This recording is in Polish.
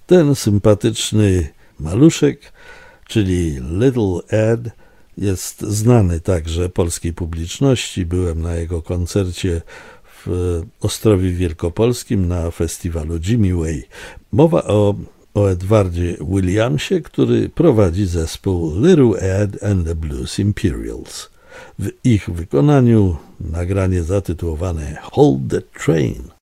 Ten sympatyczny maluszek, czyli Little Ed, jest znany także polskiej publiczności. Byłem na jego koncercie w Ostrowie Wielkopolskim na festiwalu Jimmy Way. Mowa o Edwardzie Williamsie, który prowadzi zespół Little Ed and the Blues Imperials. W ich wykonaniu nagranie zatytułowane Hold the Train.